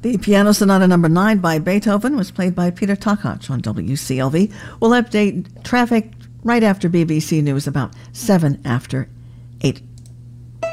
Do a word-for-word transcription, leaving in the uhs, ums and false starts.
The Piano Sonata Number nine by Beethoven was played by Peter Takach on W C L V. We'll update traffic right after B B C News about seven after eight